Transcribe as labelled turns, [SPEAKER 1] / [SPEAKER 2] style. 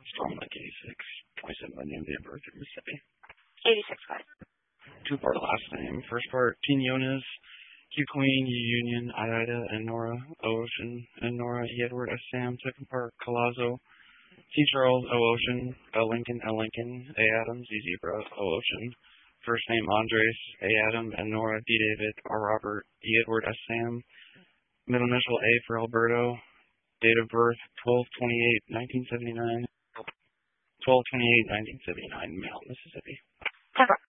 [SPEAKER 1] Storm Lake 86, 27 by name, date of birth, Mississippi.
[SPEAKER 2] 86, go ahead.
[SPEAKER 1] Two-part last name. First part, Teen Jonas, Q Queen, U Union, Ida, and Nora, O Ocean, and Nora, E Edward, S Sam. Second part, Colazo, T Charles, O Ocean, L Lincoln, A Adams, E Zebra, O Ocean. First name, Andres, A Adam, and Nora, D David, R Robert, E Edward, S Sam. Middle initial, A for Alberto. Date of birth, 12/28/1979. 12/28/1979, Male, Mississippi.
[SPEAKER 2] 10-4.